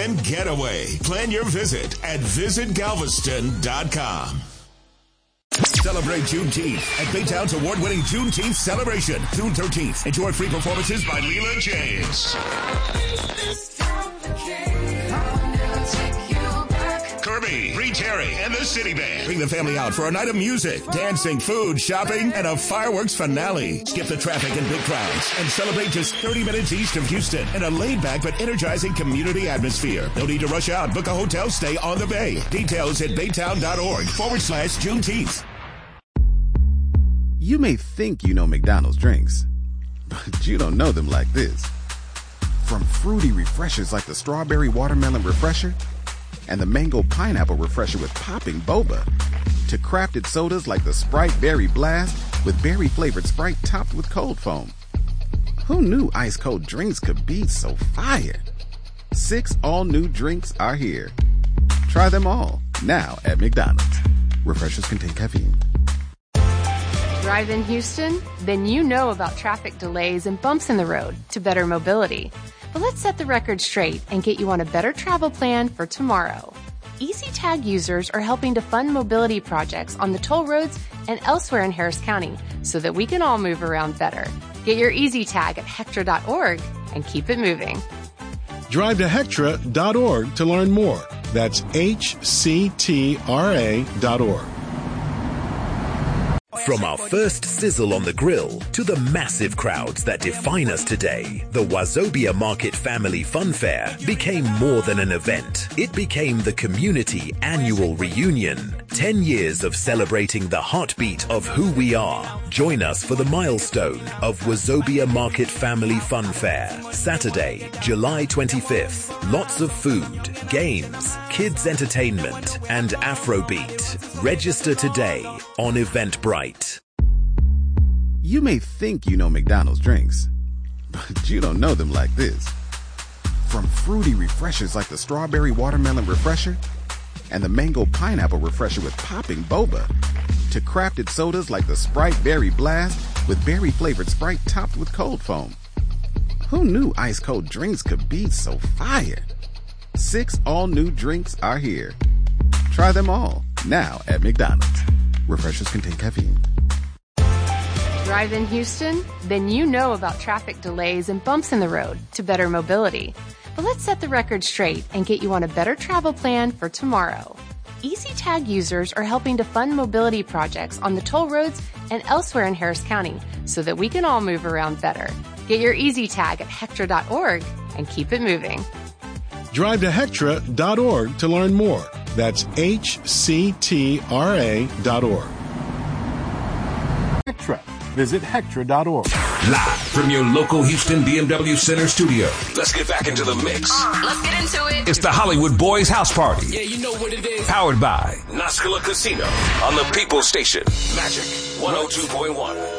weekend getaway. Plan your visit at visitgalveston.com. Celebrate Juneteenth at Baytown's award-winning Juneteenth celebration. June 13th. Enjoy free performances by Leela James, Kirby, Bree Terry, and the City Band. Bring the family out for a night of music, dancing, food, shopping, and a fireworks finale. Skip the traffic and big crowds and celebrate just 30 minutes east of Houston in a laid-back but energizing community atmosphere. No need to rush out. Book a hotel stay on the bay. Details at baytown.org/Juneteenth. You may think you know McDonald's drinks, but you don't know them like this. From fruity refreshers like the Strawberry Watermelon Refresher and the Mango Pineapple Refresher with popping boba, to crafted sodas like the Sprite Berry Blast with berry-flavored Sprite topped with cold foam. Who knew ice-cold drinks could be so fire? 6 all-new drinks are here. Try them all, now at McDonald's. Refreshers contain caffeine. Drive in Houston? Then you know about traffic delays and bumps in the road to better mobility. But let's set the record straight and get you on a better travel plan for tomorrow. EasyTag users are helping to fund mobility projects on the toll roads and elsewhere in Harris County so that we can all move around better. Get your EasyTag at Hectra.org and keep it moving. Drive to Hectra.org to learn more. That's HCTRA.org. From our first sizzle on the grill to the massive crowds that define us today, the Wazobia Market Family Fun Fair became more than an event. It became the community annual reunion. 10 years of celebrating the heartbeat of who we are. Join us for the milestone of Wazobia Market Family Fun Fair. Saturday, July 25th. Lots of food, games, kids entertainment, and Afrobeat. Register today on Eventbrite. You may think you know McDonald's drinks, but you don't know them like this. From fruity refreshers like the Strawberry Watermelon Refresher and the Mango Pineapple Refresher with popping boba, to crafted sodas like the Sprite Berry Blast with berry-flavored Sprite topped with cold foam. Who knew ice-cold drinks could be so fire? 6 all-new drinks are here. Try them all, now at McDonald's. Refreshers contain caffeine. Drive in Houston? Then you know about traffic delays and bumps in the road to better mobility. But let's set the record straight and get you on a better travel plan for tomorrow. EasyTag users are helping to fund mobility projects on the toll roads and elsewhere in Harris County so that we can all move around better. Get your EasyTag at Hectra.org and keep it moving. Drive to Hectra.org to learn more. That's HCTRA.org. Hectra. Visit Hectra.org. Live from your local Houston BMW Center studio. Let's get back into the mix. Let's get into it. It's the Hollywood Boys House Party. Yeah, you know what it is. Powered by Nascala Casino on the People Station. Magic 102.1.